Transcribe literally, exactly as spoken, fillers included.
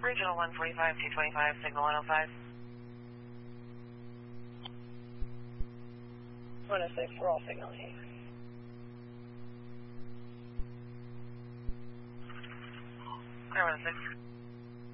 Regional one forty-five, two twenty-five, signal one oh five. one oh six, we're all signaling. Clear one oh six.